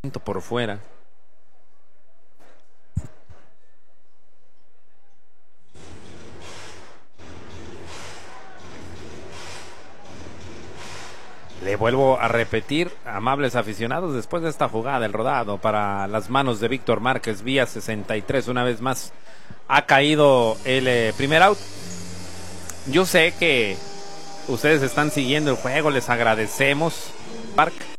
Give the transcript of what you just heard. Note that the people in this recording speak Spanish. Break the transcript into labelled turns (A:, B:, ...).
A: por fuera. Le vuelvo a repetir, amables aficionados, después de esta jugada, el rodado para las manos de Víctor Márquez, vía 63, una vez más ha caído el primer out. Yo sé que ustedes están siguiendo el juego, les agradecemos. Park